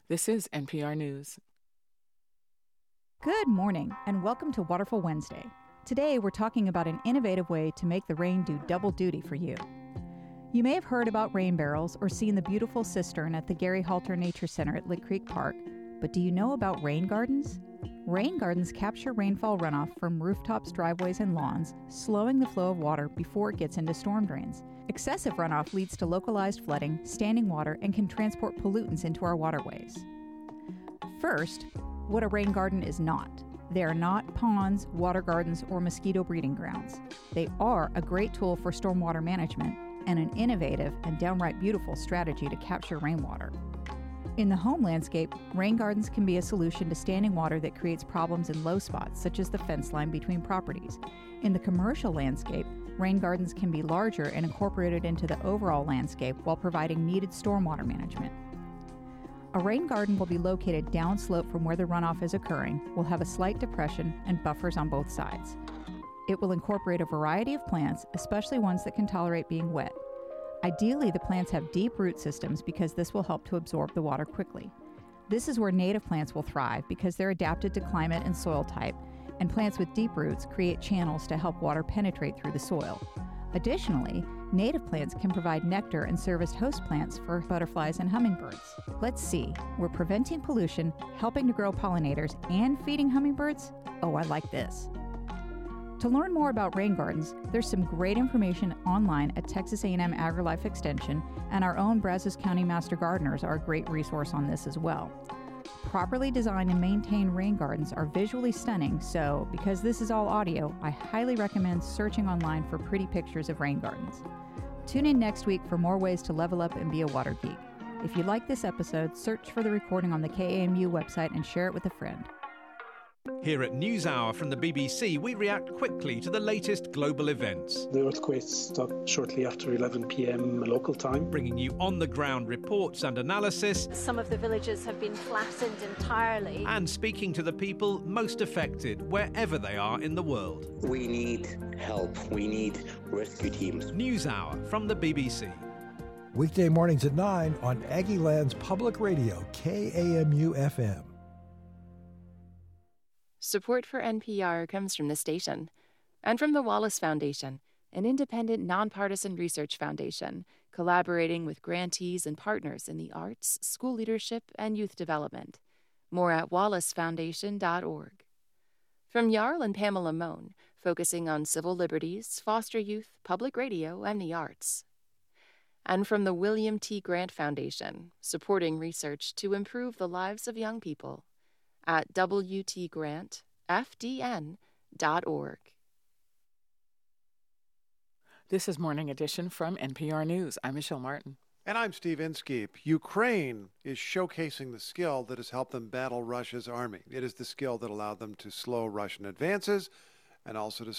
This is NPR News. Good morning, and welcome to Waterful Wednesday. Today, we're talking about an innovative way to make the rain do double duty for you. You may have heard about rain barrels or seen the beautiful cistern at the Gary Halter Nature Center at Lick Creek Park, but do you know about rain gardens? Rain gardens capture rainfall runoff from rooftops, driveways, and lawns, slowing the flow of water before it gets into storm drains. Excessive runoff leads to localized flooding, standing water, and can transport pollutants into our waterways. First, what a rain garden is not. They are not ponds, water gardens, or mosquito breeding grounds. They are a great tool for stormwater management and an innovative and downright beautiful strategy to capture rainwater. In the home landscape, rain gardens can be a solution to standing water that creates problems in low spots, such as the fence line between properties. In the commercial landscape, rain gardens can be larger and incorporated into the overall landscape while providing needed stormwater management. A rain garden will be located downslope from where the runoff is occurring, will have a slight depression and buffers on both sides. It will incorporate a variety of plants, especially ones that can tolerate being wet. Ideally, the plants have deep root systems because this will help to absorb the water quickly. This is where native plants will thrive because they're adapted to climate and soil type, and plants with deep roots create channels to help water penetrate through the soil. Additionally, native plants can provide nectar and serve as host plants for butterflies and hummingbirds. Let's see, we're preventing pollution, helping to grow pollinators, and feeding hummingbirds? Oh, I like this. To learn more about rain gardens, there's some great information online at Texas A&M AgriLife Extension, and our own Brazos County Master Gardeners are a great resource on this as well. Properly designed and maintained rain gardens are visually stunning, so because this is all audio, I highly recommend searching online for pretty pictures of rain gardens. Tune in next week for more ways to level up and be a water geek. If you like this episode, search for the recording on the KAMU website and share it with a friend. Here at NewsHour from the BBC, we react quickly to the latest global events. The earthquake stopped shortly after 11 p.m. local time. Bringing you on-the-ground reports and analysis. Some of the villages have been flattened entirely. And speaking to the people most affected, wherever they are in the world. We need help. We need rescue teams. NewsHour from the BBC. Weekday mornings at 9 on Aggieland's Public Radio, KAMU-FM. Support for NPR comes from the station and from the Wallace Foundation, an independent, nonpartisan research foundation collaborating with grantees and partners in the arts, school leadership, and youth development. More at wallacefoundation.org. From Jarl and Pamela Mohn, focusing on civil liberties, foster youth, public radio, and the arts. And from the William T. Grant Foundation, supporting research to improve the lives of young people. At WTGrantFDN.org. This is Morning Edition from NPR News. I'm Michelle Martin. And I'm Steve Inskeep. Ukraine is showcasing the skill that has helped them battle Russia's army. It is the skill that allowed them to slow Russian advances and also to